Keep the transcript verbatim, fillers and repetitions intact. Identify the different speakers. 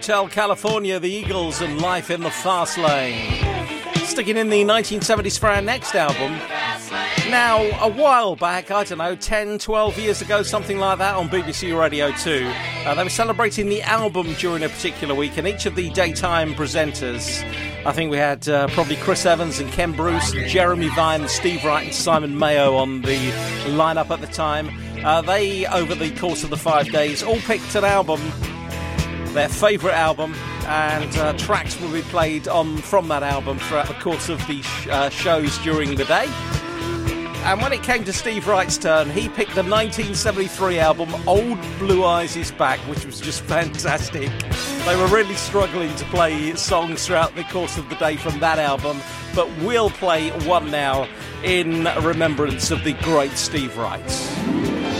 Speaker 1: Hotel California, the Eagles, and Life in the Fast Lane. Sticking in the nineteen seventies for our next album. Now, a while back, I don't know, ten, twelve years ago, something like that, on B B C Radio two, uh, they were celebrating the album during a particular week, and each of the daytime presenters, I think we had uh, probably Chris Evans and Ken Bruce, and Jeremy Vine, Steve Wright and Simon Mayo on the lineup at the time. Uh, they, over the course of the five days, all picked an album, their favourite album, and uh, tracks will be played on from that album throughout the course of the sh- uh, shows during the day. And when it came to Steve Wright's turn, he picked the nineteen seventy-three album Old Blue Eyes Is Back, which was just fantastic. They were really struggling to play songs throughout the course of the day from that album, but we'll play one now in remembrance of the great Steve Wright.